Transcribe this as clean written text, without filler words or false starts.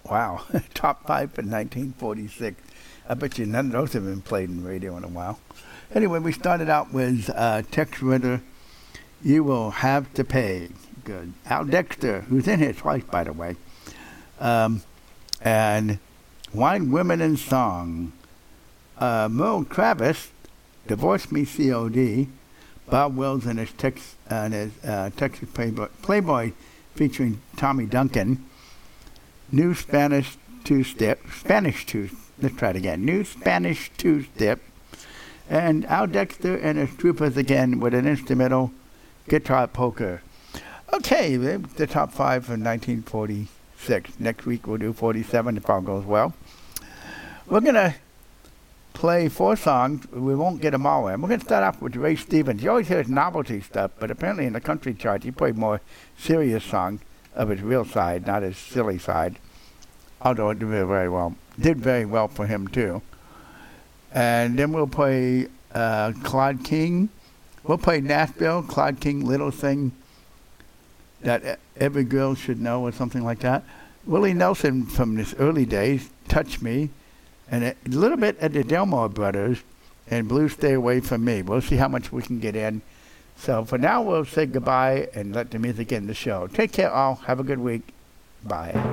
Wow. Top 5 for 1946. I bet you none of those have been played in radio in a while. Anyway, we started out with Tex Ritter, You Will Have to Pay. Good. Al Dexter, who's in here twice, by the way. And Wine, Women, and Song. Merle Travis, Divorce Me C.O.D. Bob Wills and his Texas Playboy featuring Tommy Duncan. New Spanish Two-Step. Let's try it again. New Spanish Two-Step. And Al Dexter and his Troopers again with an instrumental guitar polka. Okay, the top 5 for 1946. Next week we'll do 47 if all goes well. We're going to play 4 songs. We won't get them all in. We're going to start off with Ray Stevens. You always hear his novelty stuff, but apparently in the country chart he played more serious songs of his real side, not his silly side. Although it did very well. Did very well for him too. And then we'll play Claude King. We'll play Nashville, Claude King, Little Thing That Every Girl Should Know, or something like that. Willie Nelson from his early days, Touch Me, and a little bit at the Delmore Brothers, and Blue Stay Away From Me. We'll see how much we can get in. So for now, we'll say goodbye and let the music end the show. Take care, all. Have a good week. Bye.